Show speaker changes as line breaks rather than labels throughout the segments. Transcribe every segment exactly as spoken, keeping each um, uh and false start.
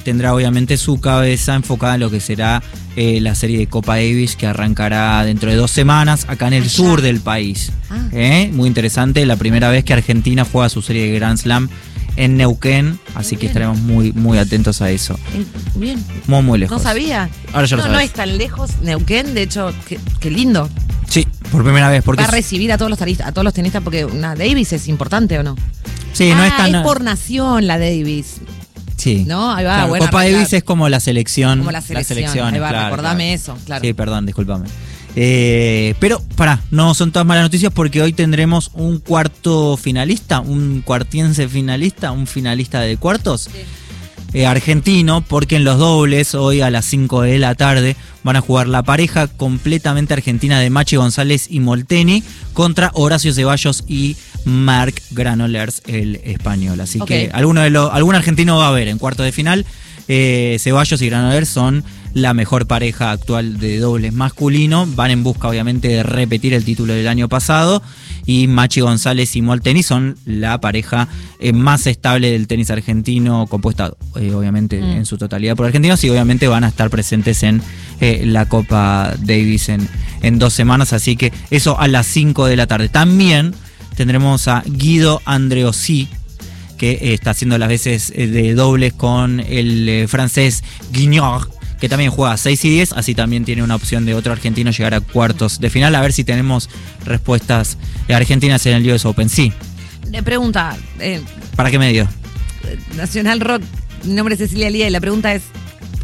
tendrá obviamente su cabeza enfocada en lo que será eh, la serie de Copa Davis, que arrancará dentro de dos semanas acá en el Allá. sur del país. Ah. ¿Eh? Muy interesante, la primera vez que Argentina juega su serie de Grand Slam en Neuquén, así muy que bien. estaremos muy, muy atentos a eso.
Bien.
Muy, muy lejos.
No sabía.
Ahora ya
no,
lo sabes.
No es tan lejos Neuquén, de hecho, qué, qué lindo.
Sí, por primera vez. Porque
va a recibir a todos los tenistas, a todos los tenistas, porque una Davis es importante, ¿o no?
Sí,
ah,
no es tan...
es por nación la Davis.
Sí.
¿No? Ahí va,
claro,
buena
Copa
arreglar.
Davis es como la selección.
Como la selección.
La selección
ahí va,
claro,
recordame
claro.
eso, claro.
Sí, perdón, discúlpame. Eh, pero, pará, no son todas malas noticias porque hoy tendremos un cuarto finalista, un cuartiense finalista, un finalista de cuartos. Sí. Eh, argentino, porque en los dobles, hoy a las cinco de la tarde, van a jugar la pareja completamente argentina de Machi González y Molteni contra Horacio Ceballos y Marc Granollers, el español. Así okay. que alguno de los, algún argentino va a haber en cuartos de final. Eh, Ceballos y Granollers son la mejor pareja actual de dobles masculino. Van en busca, obviamente, de repetir el título del año pasado. Y Machi González y Molteni son la pareja eh, más estable del tenis argentino, compuesta, eh, obviamente, mm. en su totalidad por argentinos. Y obviamente van a estar presentes en eh, la Copa Davis en, en dos semanas. Así que eso a las cinco de la tarde. También tendremos a Guido Andreossi, que eh, está haciendo las veces de dobles con el eh, francés Guignard, que también juega seis y diez, así también tiene una opción de otro argentino llegar a cuartos de final. A ver si tenemos respuestas argentinas en el U S Open. Sí.
Le pregunta... Eh,
¿Para qué medio?
Nacional Rock, mi nombre es Cecilia Lía y la pregunta es...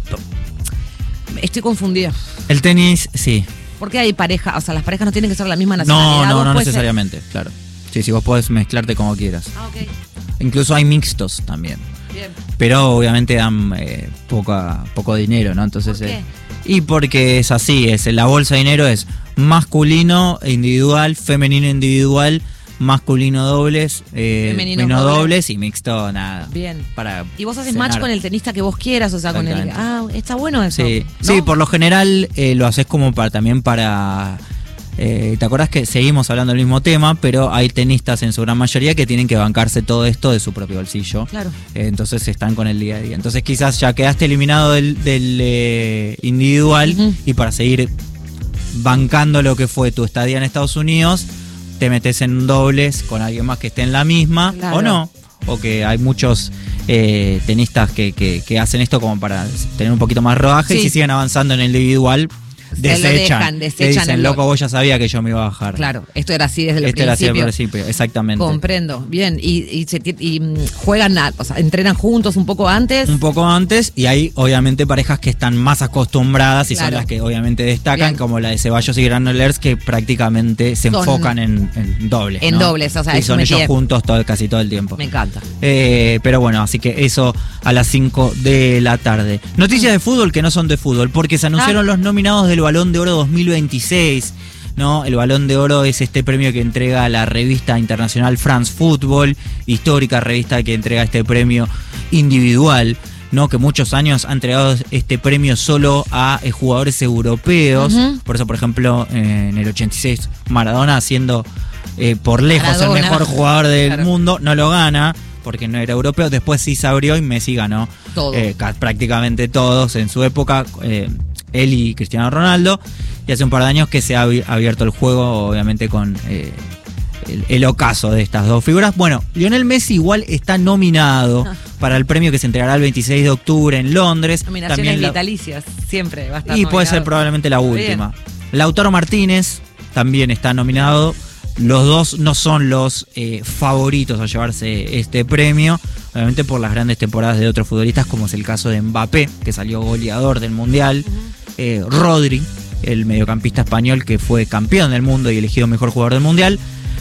Estoy confundida.
El tenis, sí.
¿Por qué hay pareja? O sea, las parejas no tienen que ser la misma nacionalidad.
No, no, no necesariamente, ser... claro. Sí, sí, vos podés mezclarte como quieras.
Ah, ok.
Incluso hay mixtos también.
Bien.
Pero obviamente dan eh, poca, poco dinero, ¿no? Entonces,
¿por qué?
Eh, y porque es así, es la bolsa de dinero es masculino individual, femenino individual, masculino dobles, eh, femenino dobles. dobles y mixto nada.
Bien.
Para
y vos haces
cenar.
match con el tenista que vos quieras, o sea, con el... Ah, está bueno eso.
Sí,
¿no?
sí, por lo general eh, lo haces como para también para... Eh, ¿Te acordás que seguimos hablando del mismo tema? Pero hay tenistas en su gran mayoría que tienen que bancarse todo esto de su propio bolsillo.
Claro.
Eh, entonces están con el día a día. Entonces quizás ya quedaste eliminado del, del eh, individual uh-huh. y para seguir bancando lo que fue tu estadía en Estados Unidos, te metes en dobles con alguien más que esté en la misma, claro. o no. O que hay muchos eh, tenistas que, que, que hacen esto como para tener un poquito más rodaje sí. y si siguen avanzando en el individual... Desechan,
dejan, desechan
dicen, loco, vos ya sabía que yo me iba a bajar.
Claro, esto era así desde el
este
principio.
Era así desde el principio, exactamente.
Comprendo, bien. Y, y, se, y juegan, o sea, entrenan juntos un poco antes.
Un poco antes, y hay obviamente parejas que están más acostumbradas y claro. son las que obviamente destacan, bien. Como la de Ceballos y Granollers, que prácticamente se son enfocan en, en dobles.
En
¿no?
dobles, o sea,
y son ellos juntos todo, casi todo el tiempo.
Me encanta.
Eh, pero bueno, así que eso a las cinco de la tarde. Noticias de fútbol que no son de fútbol, porque se anunciaron ah. los nominados del Balón de Oro dos mil veintiséis, ¿no? El Balón de Oro es este premio que entrega la revista internacional France Football, histórica revista que entrega este premio individual, ¿no? Que muchos años ha entregado este premio solo a eh, jugadores europeos. Uh-huh. Por eso, por ejemplo, eh, en el ochenta y seis Maradona, siendo eh, por lejos Maradona. el mejor jugador del claro. mundo, no lo gana porque no era europeo. Después sí se abrió y Messi ganó
Todo.
Eh, prácticamente todos en su época. Eh, él y Cristiano Ronaldo, y hace un par de años que se ha abierto el juego, obviamente con eh, el, el ocaso de estas dos figuras. Bueno, Lionel Messi igual está nominado ah. para el premio que se entregará el veintiséis de octubre en Londres.
Nominaciones
También la,
vitalicias, siempre va a estar
Y
nominado.
puede ser probablemente la última. Bien. Lautaro Martínez también está nominado. Los dos no son los eh, favoritos a llevarse este premio, obviamente por las grandes temporadas de otros futbolistas, como es el caso de Mbappé, que salió goleador del Mundial, uh-huh. eh, Rodri, el mediocampista español que fue campeón del mundo y elegido mejor jugador del Mundial.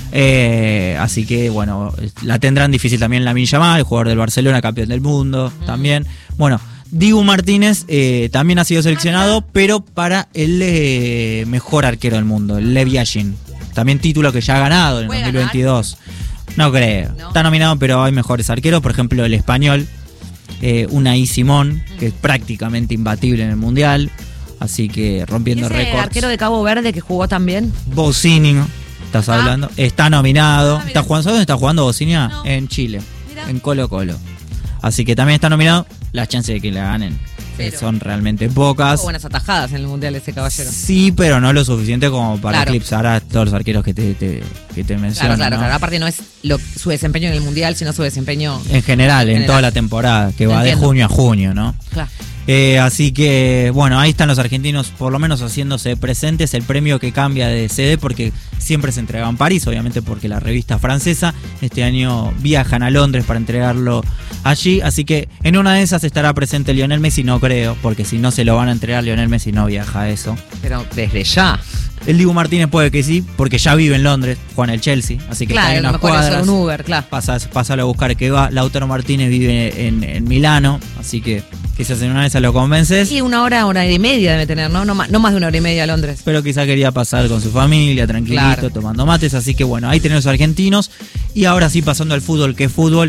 Eh, así que, bueno, la tendrán difícil también Lamine Yamal, el jugador del Barcelona, campeón del mundo, uh-huh. también. Bueno, Dibu Martínez eh, también ha sido seleccionado, pero para el eh, mejor arquero del mundo, el Lev Yashin. También título que ya ha ganado en el dos mil veintidós. No creo. No. Está nominado, pero hay mejores arqueros. Por ejemplo, el español, eh, Unai Simón, que es prácticamente imbatible en el Mundial. Así que rompiendo récords. ¿El
arquero de Cabo Verde que jugó también?
Bozzini, estás ah. hablando. Está nominado.
Ah,
¿Está jugando, ¿Sabes dónde está jugando Bozzini?
No.
En Chile. Mirá. En Colo Colo. Así que también está nominado. las chances de que la ganen eh,
Pero.
son realmente pocas.
Tuvo buenas atajadas en el Mundial ese caballero.
Sí, pero no lo suficiente como para
Claro.
eclipsar a todos los arqueros que te, te, que te menciono.
Claro, claro,
¿no?
claro. Aparte no es lo, su desempeño en el Mundial, sino su desempeño...
En general, en
General.
toda la temporada, que va
Entiendo.
de junio a junio, ¿no?
Claro.
Eh, así que, bueno, ahí están los argentinos por lo menos haciéndose presentes. El premio que cambia de sede porque siempre se entregaba en París, obviamente porque la revista francesa este año viajan a Londres para entregarlo allí. Así que en una de esas estará presente Lionel Messi, no creo, porque si no se lo van a entregar, Lionel Messi no viaja a eso.
Pero desde ya.
El Dibu Martínez puede que sí, porque ya vive en Londres, juega en el Chelsea, así que
Claro,
está
a
en
lo
unas
mejor es
cuadras.
un Uber, claro.
Pasa, pásalo a buscar que va. Lautaro Martínez vive en, en Milano, así que quizás en una de esas lo convences.
Y una hora, hora y media debe tener, ¿no? No más, no más de una hora y media a Londres.
Pero quizá quería pasar con su familia, tranquilito,
Claro.
tomando mates. Así que bueno, ahí tenemos argentinos. Y ahora sí, pasando al fútbol, que es fútbol,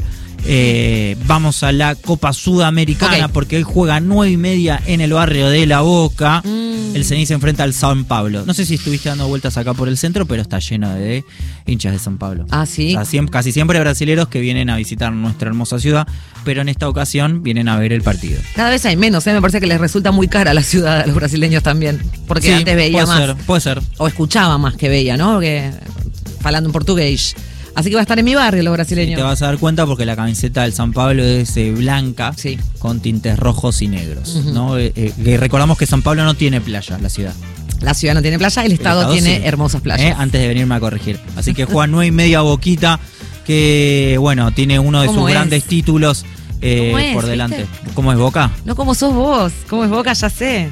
eh, vamos a la Copa Sudamericana,
Ok.
porque hoy juega nueve y media en el barrio de La Boca.
Mm.
El Cenit se enfrenta al San Pablo. No sé si estuviste dando vueltas acá por el centro, pero está lleno de hinchas de San Pablo.
Ah, sí.
O sea, siempre- casi siempre brasileros que vienen a visitar nuestra hermosa ciudad, pero en esta ocasión vienen a ver el partido.
Cada vez hay menos, ¿eh? Me parece que les resulta muy cara la ciudad a los brasileños también. Porque
Sí,
antes veía
puede
más.
ser, puede ser.
O escuchaba más que veía, ¿no? Que, hablando en portugués. Así que va a estar en mi barrio los
Y
brasileños.
te vas a dar cuenta porque la camiseta del San Pablo es eh, blanca
Sí.
con tintes rojos y negros.
Ujú.
¿no? Eh, eh, que recordamos que San Pablo no tiene playa, la ciudad.
La ciudad no tiene playa, el estado,
Estado
tiene
sí.
hermosas
Eh,
playas.
Antes de venirme a corregir. Así que juega nueve y media Boquita, que bueno, tiene uno de sus
¿Cómo es?
grandes títulos eh,
¿Cómo es,
por
viste?
delante. ¿Cómo es Boca?
No como sos vos, cómo es Boca, ya sé.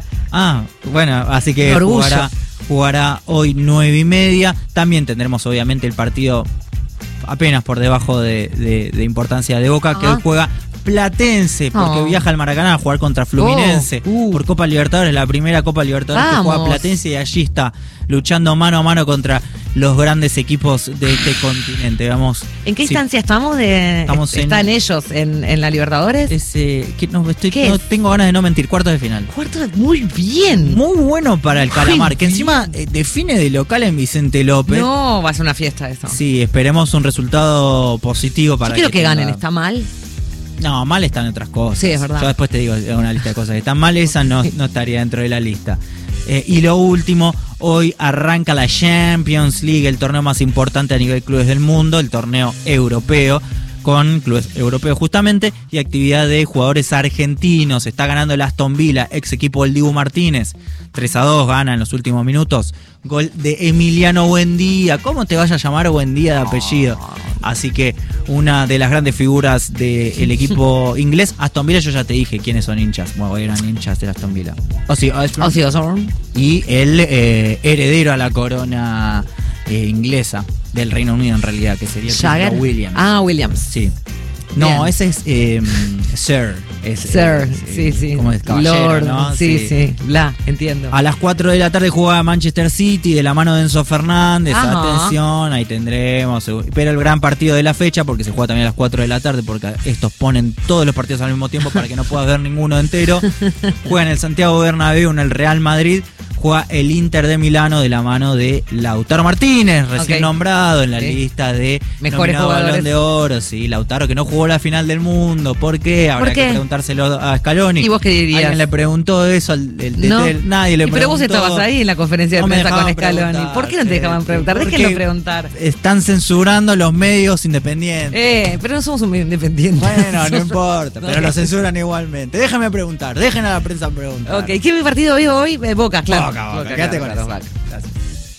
Ah, bueno, así que
Un orgullo.
jugará, jugará hoy nueve y media. También tendremos obviamente el partido apenas por debajo de, de- de importancia de Boca, que
Ajá.
hoy juega Platense, porque
Oh.
viaja al Maracaná a jugar contra Fluminense
Oh, uh.
por Copa Libertadores, la primera Copa Libertadores que juega
Vamos.
Platense, y allí está luchando mano a mano contra los grandes equipos de este continente. Vamos.
¿En qué
sí,
instancia estamos? De,
Estamos en-
¿Están ellos en, en la Libertadores?
Ese, que no, estoy,
¿Qué
no
es?
tengo ganas de no mentir, cuartos de final.
Cuarto, muy bien.
Muy bueno para el
Muy
Calamar, que
bien.
encima eh, define de local en Vicente López.
No, va a ser una fiesta eso.
Sí, esperemos un resultado positivo
Yo
para
quiero que
tenga-
ganen, ¿está mal?
No, mal están otras cosas.
Sí, es verdad.
Yo después te digo una lista de cosas que están mal, esa no, no estaría dentro de la lista. Eh, y lo último, hoy arranca la Champions League, el torneo más importante a nivel clubes del mundo, el torneo europeo, con clubes europeos justamente, y actividad de jugadores argentinos. Está ganando el Aston Villa, ex equipo del Dibu Martínez, tres a dos gana en los últimos minutos. Gol de Emiliano Buendía. ¿Cómo te vaya a llamar Buendía de apellido? Así que una de las grandes figuras del equipo inglés, Aston Villa, yo ya te dije quiénes son hinchas. Bueno, eran hinchas de Aston Villa. Ozzy Osbourne.
Ozzy Osbourne.
Y el eh, heredero a la corona eh, inglesa del Reino Unido, en realidad, que sería el
Jagger.
príncipe William.
Ah, Williams.
Sí. No,
Bien.
ese es eh, Sir. Es,
Sir,
eh,
sí, sí.
¿Cómo es? Caballero,
Lord,
¿no?
sí, sí, bla, entiendo.
A las cuatro de la tarde juega Manchester City de la mano de Enzo Fernández.
Ajá.
Atención, ahí tendremos. Pero el gran partido de la fecha, porque se juega también a las cuatro de la tarde, porque estos ponen todos los partidos al mismo tiempo para que no puedas ver ninguno entero. Juega en el Santiago Bernabéu, en el Real Madrid. Juega el Inter de Milano de la mano de Lautaro Martínez, recién
Ok.
nombrado en la
Sí.
lista de
Mejores
nominado Balón
jugadores.
de Oro. Sí, Lautaro, que no jugó la final del mundo. ¿Por qué? Habrá
¿Por qué?
que preguntárselo a Scaloni.
¿Y vos qué dirías?
Alguien le preguntó eso al el,
No.
el- nadie le
Y
preguntó.
pero vos estabas ahí en la conferencia de
No me
prensa con
dejaban
Scaloni.
preguntar,
¿Por qué no te dejaban
che,
preguntar?
porque
Déjenlo preguntar.
Están censurando los medios independientes.
Eh, pero no somos un medio independiente.
Bueno, no importa, pero lo censuran igualmente. Déjame preguntar, dejen a la prensa preguntar.
Ok, ¿qué mi partido veo hoy? Eh, Boca, claro.
Boca, Boca,
Boca,
quédate
claro,
con
claro,
eso.
Boca.
Gracias.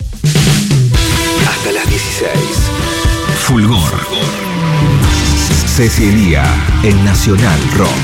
Hasta las dieciséis. Fulgor. Cecilia en Nacional Rock.